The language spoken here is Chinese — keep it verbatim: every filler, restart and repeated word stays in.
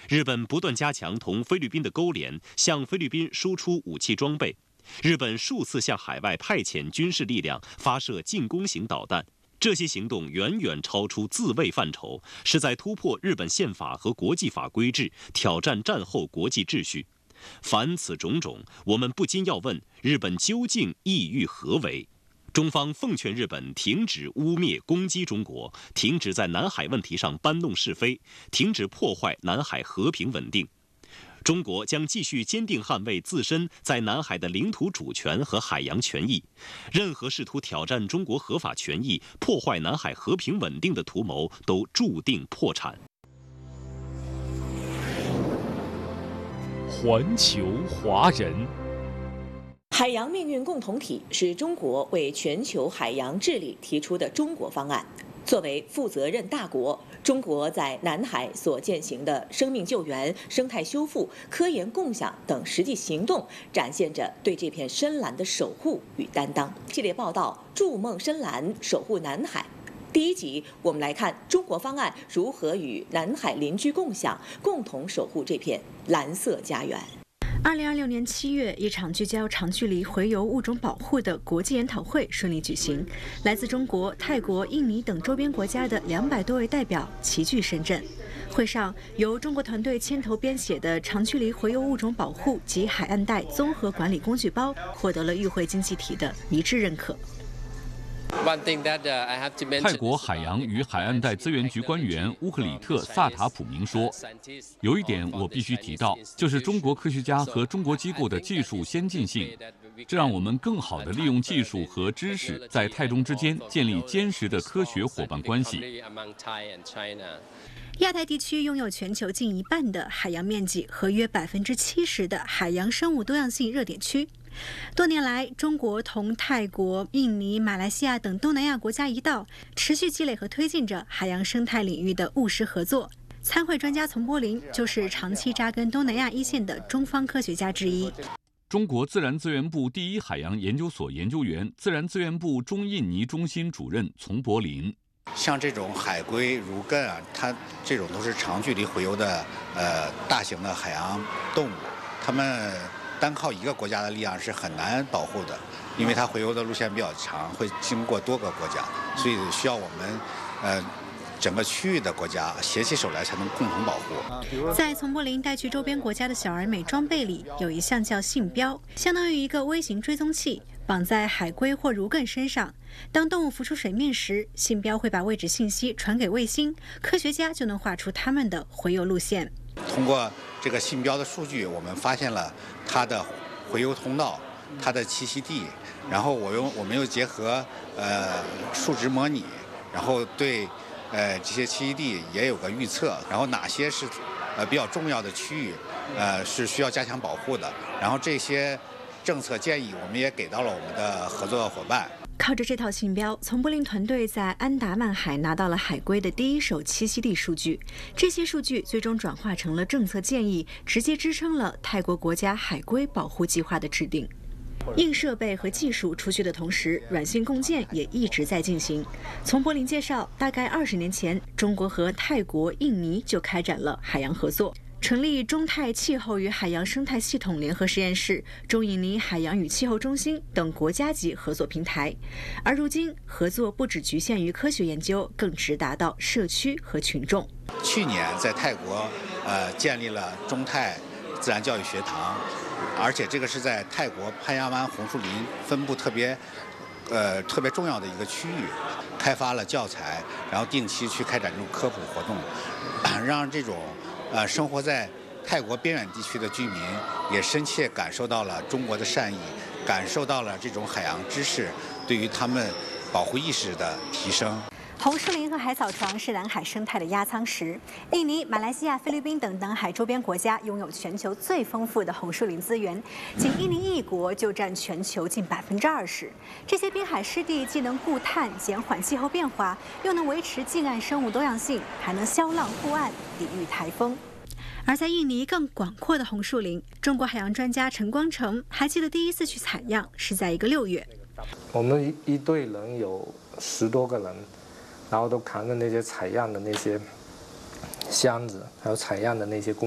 日本不断加强同菲律宾的勾连，向菲律宾输出武器装备。日本数次向海外派遣军事力量，发射进攻型导弹。这些行动远远超出自卫范畴，是在突破日本宪法和国际法规制，挑战战后国际秩序。凡此种种，我们不禁要问：日本究竟意欲何为？中方奉劝日本停止污蔑攻击中国，停止在南海问题上搬弄是非，停止破坏南海和平稳定。中国将继续坚定捍卫自身在南海的领土主权和海洋权益。任何试图挑战中国合法权益、破坏南海和平稳定的图谋，都注定破产。 环球华人。 海洋命运共同体是中国为全球海洋治理提出的中国方案。作为负责任大国，中国在南海所践行的生命救援、生态修复、科研共享等实际行动，展现着对这片深蓝的守护与担当。系列报道《筑梦深蓝，守护南海》。第一集，我们来看中国方案如何与南海邻居共享，共同守护这片蓝色家园。 二零二六年七月，一场聚焦长距离洄游物种保护的国际研讨会顺利举行。来自中国、泰国、印尼等周边国家的两百多位代表齐聚深圳。会上，由中国团队牵头编写的《长距离洄游物种保护及海岸带综合管理工具包》获得了与会经济体的一致认可。 泰国海洋与海岸带资源局官员乌克里特·萨塔普明说：“有一点我必须提到，就是中国科学家和中国机构的技术先进性，这让我们更好地利用技术和知识，在泰中之间建立坚实的科学伙伴关系。” 亚太地区拥有全球近一半的海洋面积和约百分之七十的海洋生物多样性热点区。多年来，中国同泰国、印尼、马来西亚等东南亚国家一道，持续积累和推进着海洋生态领域的务实合作。参会专家丛柏林就是长期扎根东南亚一线的中方科学家之一。 中国自然资源部第一海洋研究所研究员、自然资源部中印尼中心主任丛柏林。 像这种海龟、儒艮啊，它这种都是长距离洄游的呃大型的海洋动物，它们单靠一个国家的力量是很难保护的，因为它洄游的路线比较长，会经过多个国家，所以需要我们呃整个区域的国家携起手来，才能共同保护。 在丛柏林带去周边国家的小而美装备里，有一项叫信标，相当于一个微型追踪器，绑在海龟或儒艮身上。当动物浮出水面时，信标会把位置信息传给卫星，科学家就能画出它们的洄游路线。 通过这个信标的数据，我们发现了它的洄游通道、它的栖息地，然后我用我们又结合呃数值模拟，然后对呃这些栖息地也有个预测，然后哪些是呃比较重要的区域，呃是需要加强保护的，然后这些政策建议我们也给到了我们的合作伙伴。 靠着这套信标，丛柏林团队在安达曼海拿到了海龟的第一手栖息地数据。这些数据最终转化成了政策建议，直接支撑了泰国国家海龟保护计划的制定。硬设备和技术出去的同时，软性共建也一直在进行。丛柏林介绍，大概二十年前，中国和泰国、印尼就开展了海洋合作。成立中泰气候与海洋生态系统联合实验室、中印尼海洋与气候中心等国家级合作平台。而如今，合作不只局限于科学研究，更直达到社区和群众。 去年在泰国，呃，建立了中泰自然教育学堂，而且这个是在泰国潘亚湾红树林分布特别，呃，特别重要的一个区域，开发了教材，然后定期去开展这种科普活动，让这种。呃，生活在泰国边远地区的居民也深切感受到了中国的善意，感受到了这种海洋知识对于他们保护意识的提升。 红树林和海草床是南海生态的压舱石。印尼、马来西亚、菲律宾等南海周边国家拥有全球最丰富的红树林资源，仅印尼一国就占全球近百分之二十。这些滨海湿地既能固碳、减缓气候变化，又能维持近岸生物多样性，还能消浪护岸，抵御台风。而在印尼更广阔的红树林，中国海洋专家陈光诚还记得第一次去采样是在一个六月。 我们一队人有十多个人，然后都扛着那些采样的那些箱子，还有采样的那些工